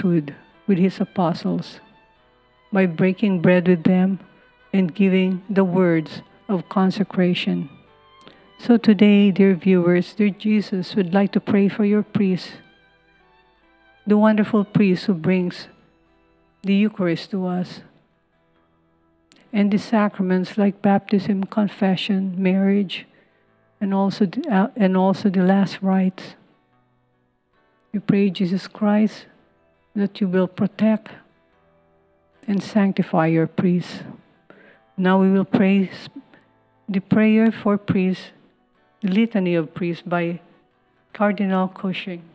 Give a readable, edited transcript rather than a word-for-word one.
priesthood with his apostles by breaking bread with them and giving the words of consecration. So today, dear viewers, dear Jesus would like to pray for your priest, the wonderful priest who brings the Eucharist to us, and the sacraments like baptism, confession, marriage, and also the last rites. We pray, Jesus Christ, that you will protect and sanctify your priests. Now we will pray the prayer for priests, the Litany of Priests by Cardinal Cushing.